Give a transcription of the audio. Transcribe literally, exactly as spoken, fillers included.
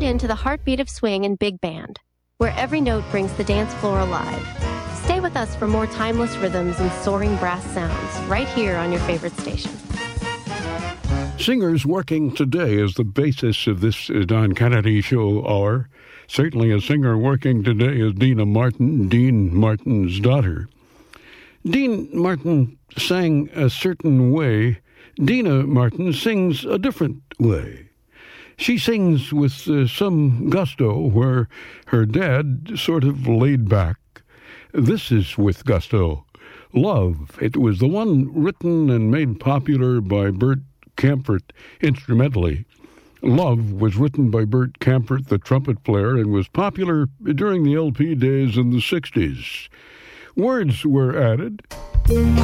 into the heartbeat of swing and big band, where every note brings the dance floor alive. Stay with us for more timeless rhythms and soaring brass sounds right here on your favorite station. Singers working today is the basis of this uh, Don Kennedy Show hour. Certainly a singer working today is Deana Martin, Dean Martin's daughter. Dean Martin sang a certain way. Deana Martin sings a different way. She sings with uh, some gusto where her dad sort of laid back. This is with gusto. Love. It was the one written and made popular by Bert Kaempfert instrumentally. Love was written by Bert Kaempfert, the trumpet player, and was popular during the L P days in the sixties. Words were added.